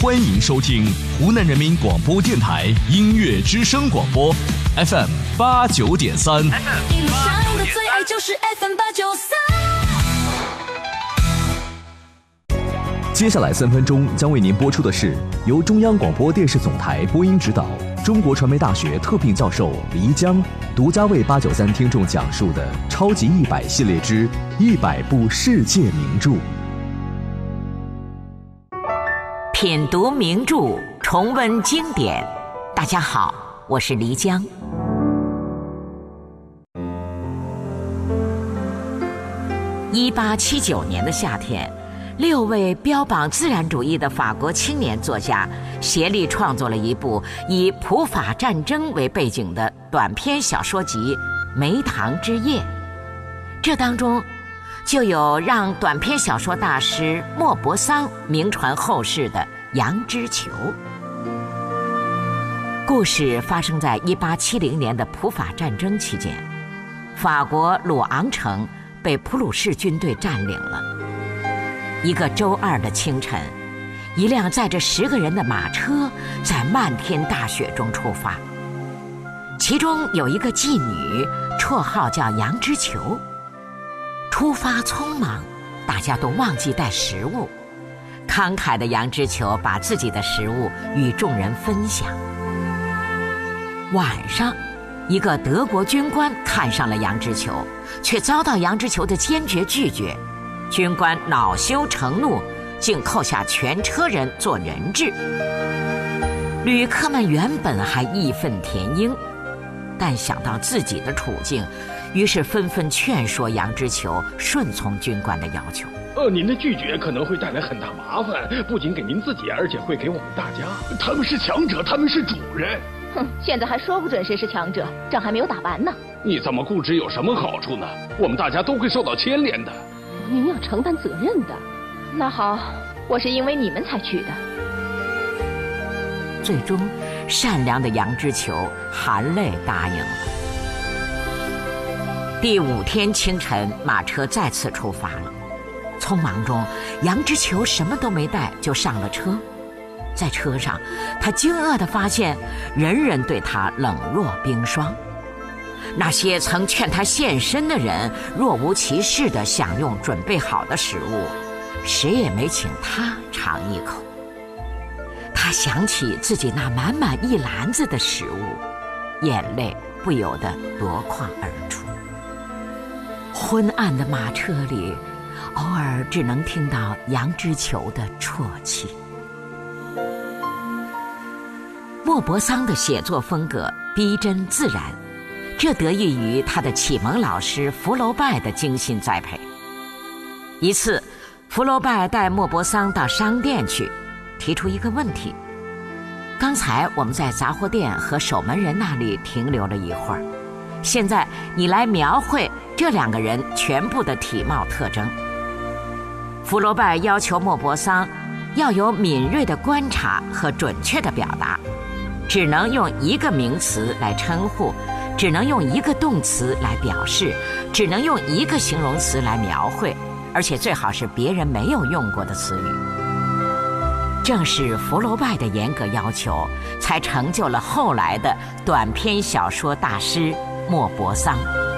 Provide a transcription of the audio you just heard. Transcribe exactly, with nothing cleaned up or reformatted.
欢迎收听湖南人民广播电台音乐之声广播 F M 八九点三。 一路上的最爱就是 F M 八九三。 接下来三分钟将为您播出的是由中央广播电视总台播音指导、中国传媒大学特聘教授黎江独家为八九三听众讲述的超级一百系列之一百部世界名著。 品读名著，重温经典。大家好，我是黎江。一八七九年的夏天，六位标榜自然主义的法国青年作家协力创作了一部以普法战争为背景的短篇小说集《梅堂之夜》。这当中就有让短篇小说大师莫泊桑名传后世的《羊脂球》。故事发生在一八七零年的普法战争期间，法国鲁昂城被普鲁士军队占领了。一个周二的清晨，一辆载着十个人的马车在漫天大雪中出发，其中有一个妓女，绰号叫羊脂球。出发匆忙，大家都忘记带食物。慷慨的羊脂球把自己的食物与众人分享。晚上，一个德国军官看上了羊脂球，却遭到羊脂球的坚决拒绝。军官恼羞成怒，竟扣下全车人做人质。旅客们原本还义愤填膺，但想到自己的处境，于是纷纷劝说羊脂球顺从军官的要求。 呃，您的拒绝可能会带来很大麻烦，不仅给您自己，而且会给我们大家。他们是强者，他们是主人。 哼，现在还说不准谁是强者，仗还没有打完呢。 你这么固执有什么好处呢？我们大家都会受到牵连的。 您要承担责任的。那好，我是因为你们才去的。 最终，善良的羊脂球含泪答应了。第五天清晨，马车再次出发了。匆忙中，羊脂球什么都没带就上了车。在车上，他惊愕地发现，人人对他冷若冰霜。那些曾劝他献身的人，若无其事地享用准备好的食物，谁也没请他尝一口。他想起自己那满满一篮子的食物，眼泪不由得夺眶而出。昏暗的马车里，偶尔只能听到羊脂球的啜泣。莫泊桑的写作风格逼真自然，这得益于他的启蒙老师福楼拜的精心栽培。一次，福楼拜带莫泊桑到商店去，提出一个问题：刚才我们在杂货店和守门人那里停留了一会儿，现在你来描绘这两个人全部的体貌特征。福楼拜要求莫泊桑要有敏锐的观察和准确的表达，只能用一个名词来称呼，只能用一个动词来表示，只能用一个形容词来描绘，而且最好是别人没有用过的词语。正是福楼拜的严格要求，才成就了后来的短篇小说大师莫泊桑。